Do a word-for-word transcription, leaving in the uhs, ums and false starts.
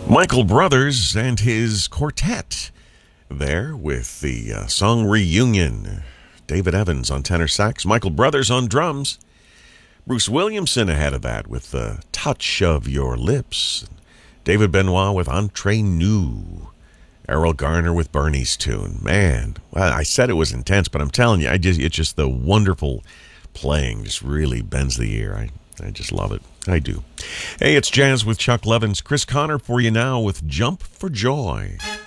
Michael Brothers and his quartet there with the uh, song Reunion. David Evans on tenor sax, Michael Brothers on drums, Bruce Williamson ahead of that with the touch of your lips, David Benoit with Entre Nous, Errol Garner with Bernie's tune. Man, well, I said it was intense, but I'm telling you, I just it's just the wonderful playing just really bends the ear. I I just love it. I do. Hey, it's Jazz with Chuck Levins. Chris Connor for you now with Jump for Joy.